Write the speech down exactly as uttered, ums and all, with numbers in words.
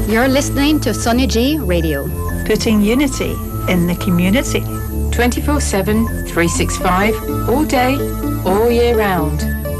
You're listening to Sonny G Radio. Putting unity in the community. twenty-four seven, three sixty-five, all day, all year round.